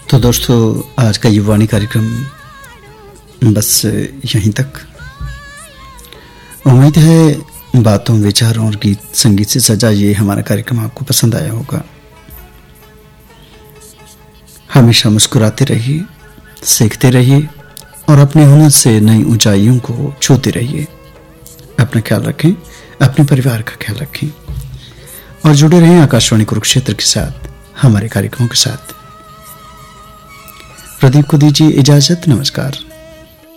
तो दोस्तों, आज का युवानी कार्यक्रम बस यहीं तक। उम्मीद है बातों, विचारों और गीत संगीत से सजा ये हमारा कार्यक्रम आपको पसंद आया होगा। हमेशा मुस्कुराते रहिए, सीखते रहिए और अपने हुनर से नई ऊंचाइयों को छूते रहिए। अपना ख्याल रखें, अपने परिवार का ख्याल रखें और जुड़े रहें आकाशवाणी कुरुक्षेत्र के साथ, हमारे कार्यक्रमों के साथ। प्रदीप को दीजिए इजाजत। नमस्कार।